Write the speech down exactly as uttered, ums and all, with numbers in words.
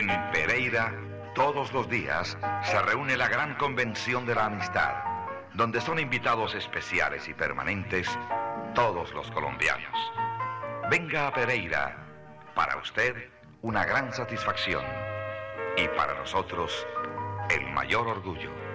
En Pereira, todos los días, se reúne la gran convención de la amistad, donde son invitados especiales y permanentes todos los colombianos. Venga a Pereira, para usted una gran satisfacción y para nosotros el mayor orgullo.